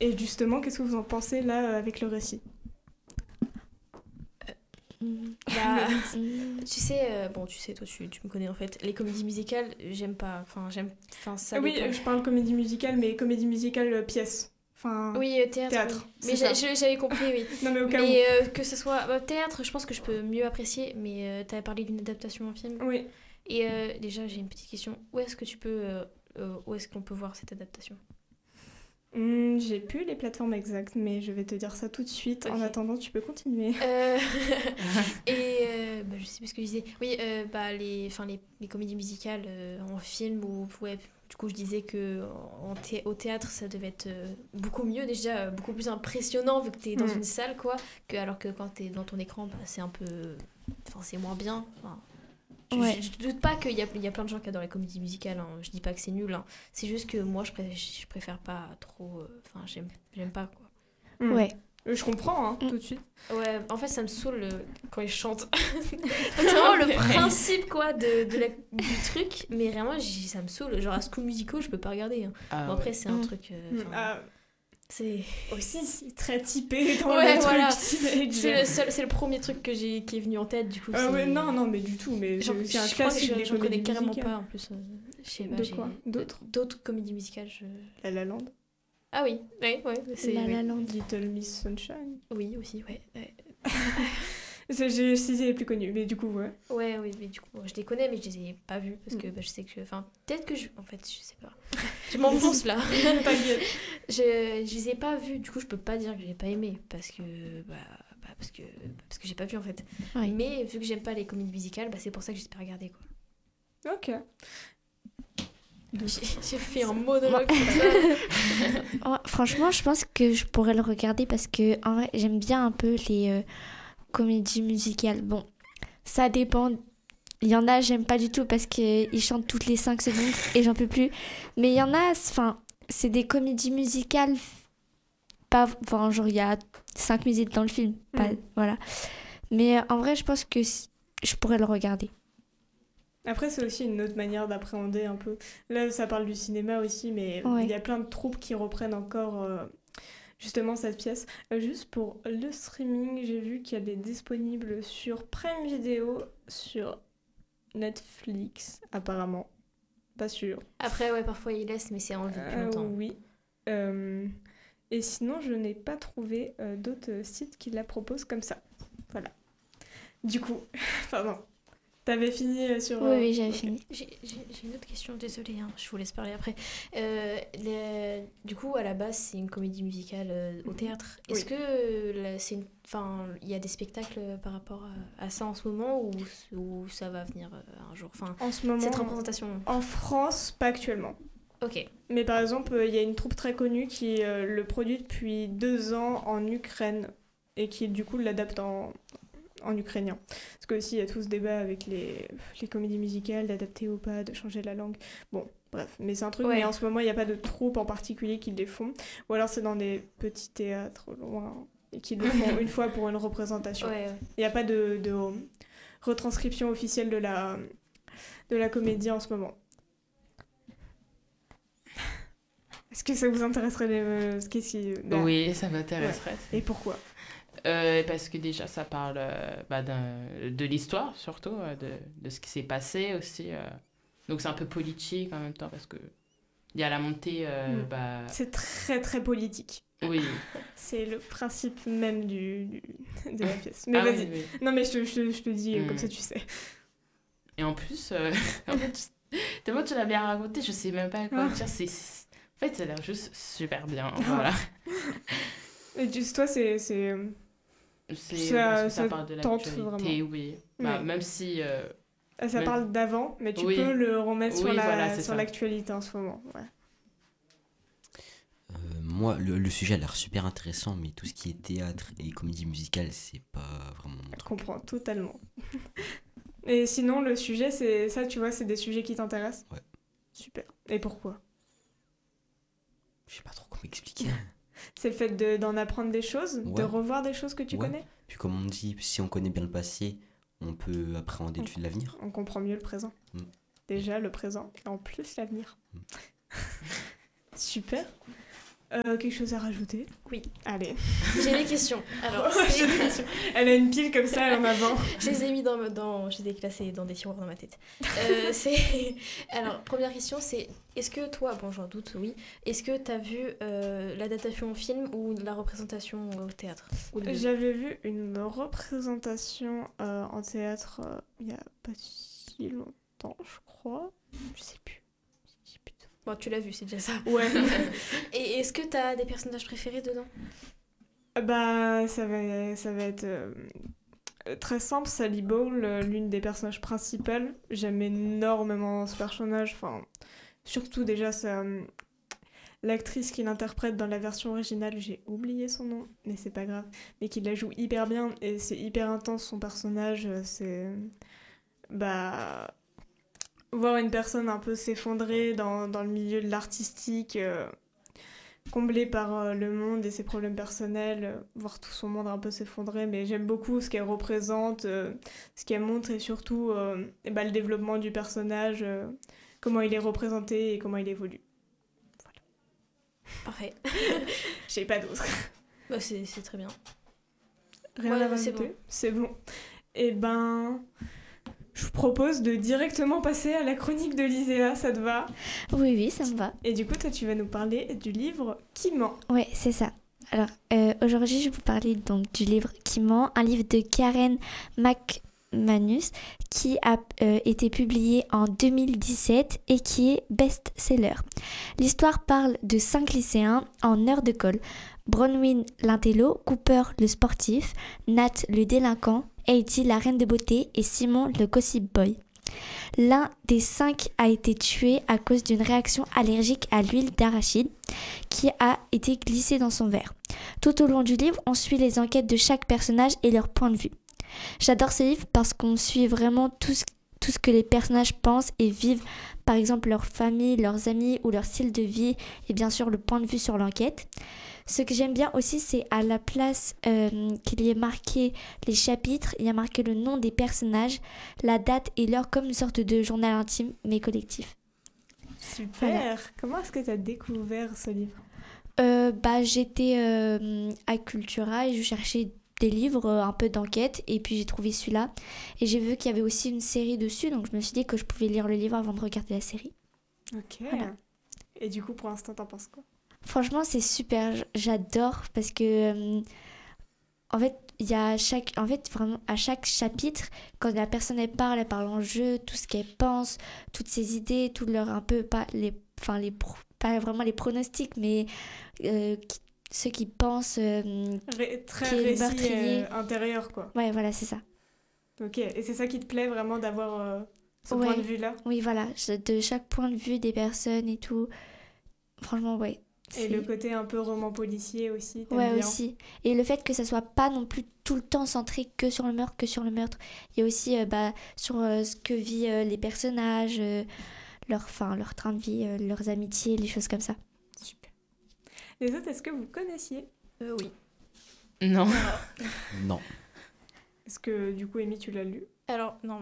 Et justement, qu'est-ce que vous en pensez là avec le récit? Bah, tu sais, toi tu me connais en fait, les comédies musicales, j'aime pas, ça Oui, dépend. je parle comédie musicale, mais comédie musicale pièce. Enfin, Oui, théâtre, oui. théâtre, Mais c'est ça. j'avais compris, oui. Non, mais au cas où. Mais que ce soit théâtre, je pense que je peux mieux apprécier, mais t'avais parlé d'une adaptation en film. Oui. Et déjà, j'ai une petite question. Où est-ce qu'on peut voir cette adaptation? J'ai plus les plateformes exactes, mais je vais te dire ça tout de suite. En Ok. attendant, tu peux continuer. Je sais plus ce que je disais. Oui, les comédies musicales en film ou ouais, du coup je disais que au théâtre ça devait être beaucoup mieux déjà, beaucoup plus impressionnant vu que t'es dans une salle quoi, alors que quand t'es dans ton écran bah, c'est un peu, enfin c'est moins bien. Enfin, je doute pas il y a plein de gens qui adorent les comédies musicales. Hein. Je dis pas que c'est nul. Hein. C'est juste que moi je préfère pas trop. Enfin j'aime pas quoi. Ouais. Je comprends, hein, tout de suite. Ouais, en fait, ça me saoule quand ils chantent. C'est vraiment le principe, quoi, du truc. Mais vraiment, ça me saoule. Genre, à School Musical, je peux pas regarder. Hein. Bon, après, c'est un truc... c'est... Aussi, c'est très typé dans ouais, le voilà. truc teenage. C'est le premier truc qui est venu en tête, du coup. Ouais, non, mais du tout. Mais c'est un classique des j'en connais comédies carrément musicales. pas, en plus. Je sais pas, De quoi? D'autres comédies musicales, La La Land. Ah oui, ouais. C'est, La oui. La Land. Little Miss Sunshine. Oui, aussi, ouais. J'ai cité les plus connus, mais du coup, ouais. Ouais, oui, mais du coup, je les connais, mais je les ai pas vus parce que je sais que. Enfin, peut-être que en fait, je sais pas. Je m'enfonce là. Je les ai pas vus, du coup, je peux pas dire que j'ai pas aimé parce que. Parce que j'ai pas vu en fait. Ouais. Mais vu que j'aime pas les comédies musicales, c'est pour ça que j'espère regarder quoi. Ok. J'ai fait un monologue. Franchement, je pense que je pourrais le regarder parce que en vrai, j'aime bien un peu les comédies musicales. Bon, ça dépend. Il y en a, j'aime pas du tout parce qu'ils chantent toutes les 5 secondes et j'en peux plus. Mais il y en a, enfin, c'est des comédies musicales. Enfin, genre, il y a 5 musiques dans le film. Voilà. Mais en vrai, je pense que je pourrais le regarder. Après, c'est aussi une autre manière d'appréhender un peu. Là, ça parle du cinéma aussi, mais il y a plein de troupes qui reprennent encore justement cette pièce. Juste pour le streaming, j'ai vu qu'elle est disponible sur Prime Video, sur Netflix, apparemment. Pas sûr. Après, ouais, parfois ils laissent, mais c'est enlevé depuis longtemps. Oui. Et sinon, je n'ai pas trouvé d'autres sites qui la proposent comme ça. Voilà. Du coup, pardon. T'avais fini sur... Oui, j'avais fini. J'ai une autre question, désolée, hein, je vous laisse parler après. Du coup, à la base, c'est une comédie musicale au théâtre. Est-ce que il y a des spectacles par rapport à ça en ce moment ou ça va venir un jour en ce moment, cette représentation. En France, pas actuellement. Ok. Mais par exemple, il y a une troupe très connue qui le produit depuis 2 ans en Ukraine et qui du coup l'adapte en ukrainien. Parce que aussi il y a tout ce débat avec les comédies musicales, d'adapter ou pas, de changer la langue. Bon, bref, mais c'est un truc, mais en ce moment il n'y a pas de troupe en particulier qui les font. Ou alors c'est dans des petits théâtres loin et qui le font une fois pour une représentation. Il n'y a pas de retranscription officielle de la comédie en ce moment. Est-ce que ça vous intéresserait Oui, ça m'intéresserait. Ouais. Et pourquoi? Parce que déjà, ça parle de l'histoire, surtout, de ce qui s'est passé aussi. Donc, c'est un peu politique en même temps, parce que il y a la montée... C'est très, très politique. Oui. C'est le principe même de la pièce. Mais vas-y. Oui. Non, mais je te dis, comme ça, tu sais. Et en plus, en fait, tellement tu l'as bien raconté, je sais même pas quoi dire. En fait, ça a l'air juste super bien. Voilà. Et juste, toi, ça parle de tente l'actualité, vraiment. Oui. Même si... ça parle d'avant, mais tu peux le remettre sur l'actualité en ce moment. Ouais. Moi, le sujet a l'air super intéressant, mais tout ce qui est théâtre et comédie musicale, c'est pas vraiment mon truc. Je comprends totalement. Et sinon, le sujet, c'est ça, tu vois, c'est des sujets qui t'intéressent? Ouais. Super. Et pourquoi? Je sais pas trop comment expliquer. C'est le fait d'en apprendre des choses, de revoir des choses que tu connais. Puis comme on dit, si on connaît bien le passé, on peut appréhender l'avenir. On comprend mieux le présent. Déjà le présent, et en plus l'avenir. Super. Quelque chose à rajouter? Oui. Allez. J'ai des questions. Alors, Elle a une pile comme ça en avant. je les ai mis je les ai classés dans des tiroirs dans ma tête. Alors, première question, c'est est-ce que toi, bon, j'en doute, oui, est-ce que t'as vu l'adaptation au film ou la représentation au théâtre? Ou les deux? J'avais vu une représentation en théâtre il y a pas si longtemps, je crois. Je sais plus. Bon, tu l'as vu, c'est déjà ça. Ouais. Et est-ce que t'as des personnages préférés dedans? Bah, ça va être très simple. Sally Bowles, l'une des personnages principales. J'aime énormément ce personnage. Enfin, surtout déjà l'actrice qui l'interprète dans la version originale, j'ai oublié son nom, mais c'est pas grave. Mais qui la joue hyper bien et c'est hyper intense son personnage. C'est bah voir une personne un peu s'effondrer dans le milieu de l'artistique. Comblée par le monde et ses problèmes personnels, voir tout son monde un peu s'effondrer, mais j'aime beaucoup ce qu'elle représente, ce qu'elle montre et surtout le développement du personnage, comment il est représenté et comment il évolue. Voilà. Parfait. J'ai pas d'autres. Bah, c'est très bien. Rien à rajouter. C'est bon. Et ben, je vous propose de directement passer à la chronique de Liséa, ça te va? Oui, ça me va. Et du coup, toi, tu vas nous parler du livre Qui ment. Ouais, c'est ça. Alors, aujourd'hui, je vais vous parler donc du livre Qui ment, un livre de Karen McManus qui a été publié en 2017 et qui est best-seller. L'histoire parle de 5 lycéens en heure de colle. Bronwyn l'intello, Cooper le sportif, Nat le délinquant, Heidi la reine de beauté et Simon le gossip boy. L'un des 5 a été tué à cause d'une réaction allergique à l'huile d'arachide qui a été glissée dans son verre. Tout au long du livre, on suit les enquêtes de chaque personnage et leur point de vue. J'adore ce livre parce qu'on suit vraiment tout ce que les personnages pensent et vivent, par exemple leur famille, leurs amis ou leur style de vie et bien sûr le point de vue sur l'enquête. Ce que j'aime bien aussi, c'est à la place qu'il y ait marqué les chapitres, il y a marqué le nom des personnages, la date et l'heure comme une sorte de journal intime mais collectif. Super. Voilà. Comment est-ce que tu as découvert ce livre? J'étais à Cultura et je cherchais des livres un peu d'enquête et puis j'ai trouvé celui-là et j'ai vu qu'il y avait aussi une série dessus, donc je me suis dit que je pouvais lire le livre avant de regarder la série. Ok. Voilà. Et du coup, pour l'instant, t'en penses quoi? Franchement, c'est super, j'adore parce que en fait, vraiment à chaque chapitre, quand la personne elle parle en jeu, tout ce qu'elle pense, toutes ses idées, tout leur un peu pas pas vraiment les pronostics, mais ceux qui pensent Très qui est le récit meurtrier. intérieur, quoi. Ouais, voilà, c'est ça. Ok. Et c'est ça qui te plaît vraiment d'avoir ce Ouais. point de vue-là? Oui, voilà, de chaque point de vue des personnes et tout. Franchement, ouais. Et le côté un peu roman policier aussi, t'aimes Ouais, bien? aussi. Et le fait que ça soit pas non plus tout le temps centré que sur le meurtre. Il y a aussi sur ce que vivent les personnages, leur train de vie, leurs amitiés, les choses comme ça. Super. Les autres, est-ce que vous connaissiez? Oui. Non. Non. Est-ce que du coup, Amy, tu l'as lu? Alors, non,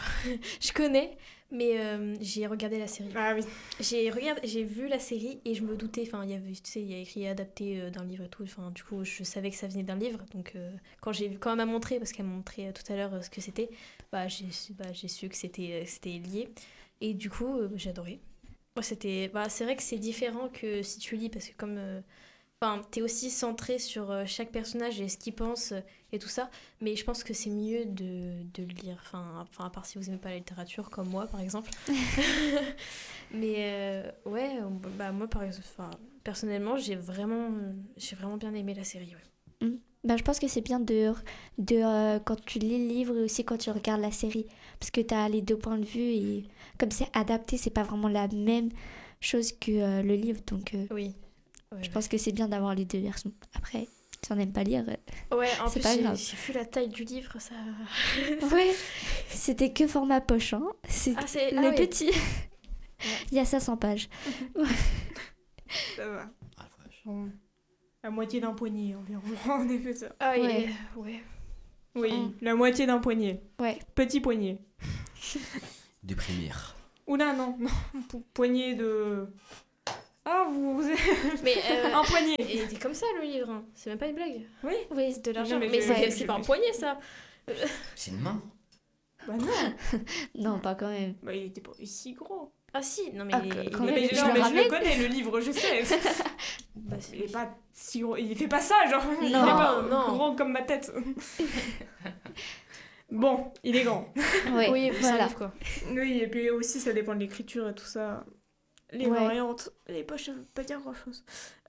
je connais, mais j'ai regardé la série. Ah oui. J'ai vu la série et je me doutais, enfin, il y avait, tu sais, il y a écrit adapté d'un livre et tout, enfin, du coup, je savais que ça venait d'un livre, donc quand elle m'a montré, parce qu'elle m'a montré tout à l'heure ce que c'était, j'ai su que c'était lié, et du coup, j'ai adoré. Moi, c'est vrai que c'est différent que si tu lis, parce que comme... t'es aussi centré sur chaque personnage et ce qu'il pense et tout ça, mais je pense que c'est mieux de le lire, enfin, à part si vous aimez pas la littérature comme moi par exemple. Mais moi par exemple, personnellement j'ai vraiment bien aimé la série. Ouais. Je pense que c'est bien quand tu lis le livre et aussi quand tu regardes la série, parce que tu as les deux points de vue et comme c'est adapté, c'est pas vraiment la même chose que le livre, donc Oui. Ouais, je pense que c'est bien d'avoir les deux versions. Après, si on n'aime pas lire, ouais, en c'est plus pas grave. j'ai vu la taille du livre, ça... Ouais, c'était que format poche, hein. C'est c'est... les oui. petits. Il y a 500 pages. Ça va. Ah, la vache. Bon. La moitié d'un poignet environ, en effet ça. Ah oui, Ouais. ouais. Oui, Mm. la moitié d'un poignet. Ouais. Petit poignet. De primaire. Oula, non. Poignet de... Ah, vous Mais un poignet. et c'est comme ça le livre, hein. C'est même pas une blague. Oui. Oui, c'est de l'argent. Non, mais mais je- c'est pas un poignet ça. C'est une main. Bah non. Non, pas quand même. Bah il était pas si gros. Ah si, non mais Ah, il quand est- même, Mais, je non, le mais je ramène. le connais le livre, je sais. Bah, c'est- Il est pas si gros. Il fait pas ça, genre. Il est Non, pas non. grand comme ma tête. Bon, il est grand. Ouais, Oui, c'est un voilà. livre, quoi. Oui, et puis aussi, ça dépend de l'écriture et tout ça. Les Ouais. variantes, les poches, ça veut pas dire grand-chose.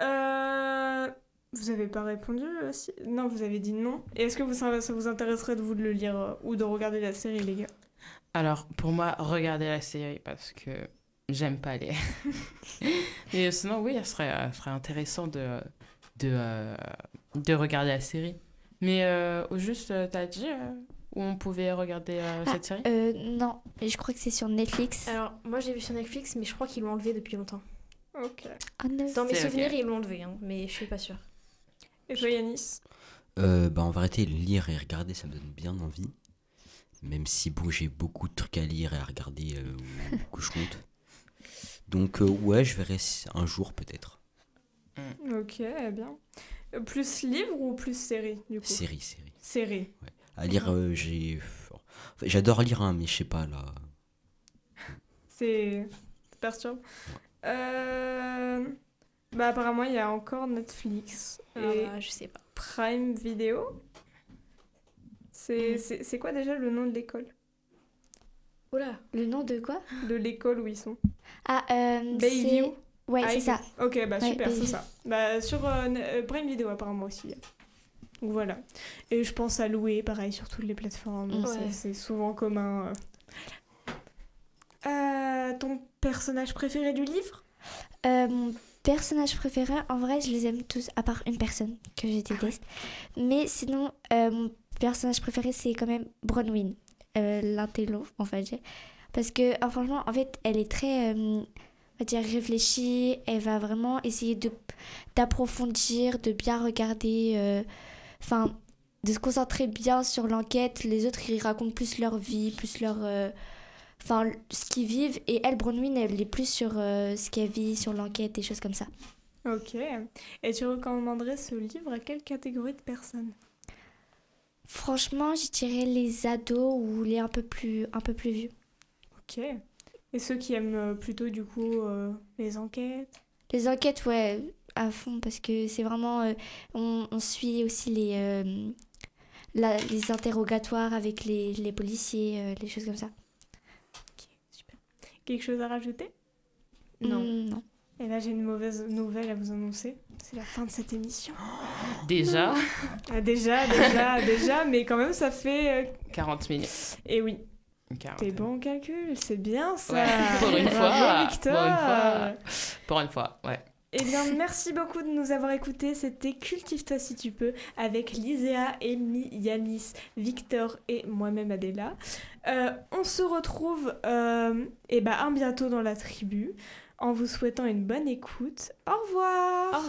Vous avez pas répondu aussi. Non, vous avez dit non. Et est-ce que ça vous intéresserait de vous de le lire ou de regarder la série, les gars? Alors, pour moi, regardez la série parce que j'aime pas lire. Mais sinon, oui, ça serait intéressant de regarder la série. Mais au juste, t'as dit où on pouvait regarder cette série? Non, et je crois que c'est sur Netflix. Alors, moi j'ai vu sur Netflix, mais je crois qu'ils l'ont enlevé depuis longtemps. Ok. Ah non. Dans mes C'est souvenirs, ok. ils l'ont enlevé, hein, mais je suis pas sûre. Et toi, Yanis? Bah, en vérité, lire et regarder, ça me donne bien envie. Même si, bon, j'ai beaucoup de trucs à lire et à regarder que je compte. Donc, ouais, je verrai un jour peut-être. Ok, bien. Plus livre ou plus série, du coup? Série. Série. À lire, enfin, j'adore lire, hein, mais je sais pas, là. C'est perturbe. Bah, apparemment, il y a encore Netflix Alors, et là, je sais pas. Prime Video. C'est quoi déjà le nom de l'école? Oula. Le nom de quoi? De l'école où ils sont? Ah, Bayview. c'est... Ouais, c'est ça. Ok, bah Ouais, super, c'est Bayview. ça. Bah, sur Prime Video apparemment aussi. Donc voilà. Et je pense à louer, pareil, sur toutes les plateformes. Mm. C'est- Ouais. C'est souvent commun. Ton personnage préféré du livre? Mon personnage préféré, en vrai, je les aime tous, à part une personne que je déteste. Mais sinon, mon personnage préféré, c'est quand même Bronwyn, l'intello, on va dire. Parce que, franchement, en fait, elle est très, on va dire, réfléchie. Elle va vraiment essayer d'approfondir, de bien regarder, enfin, de se concentrer bien sur l'enquête. Les autres, ils racontent plus leur vie, plus leur... enfin, ce qu'ils vivent. Et elle, Bronwyn, elle est plus sur ce qu'elle vit, sur l'enquête, des choses comme ça. Ok. Et tu recommanderais ce livre à quelle catégorie de personnes? Franchement, je dirais les ados ou les un peu plus vieux. Ok. Et ceux qui aiment plutôt du coup les enquêtes? Les enquêtes, ouais, à fond, parce que c'est vraiment... on suit aussi les interrogatoires avec les policiers, les choses comme ça. Ok, super. Quelque chose à rajouter? Non. Et là, j'ai une mauvaise nouvelle à vous annoncer. C'est la fin de cette émission. Déjà, Ah, déjà, mais quand même, ça fait... 40 minutes. Et oui, 40. t'es bon en calcul, c'est bien ça. Ouais, pour une Bravo, fois. Victor. Pour une fois, ouais. Eh bien, merci beaucoup de nous avoir écoutés. C'était Cultive-toi si tu peux avec Liséa, Amy, Yanis, Victor et moi-même Adela. On se retrouve à bientôt dans la tribu en vous souhaitant une bonne écoute. Au revoir.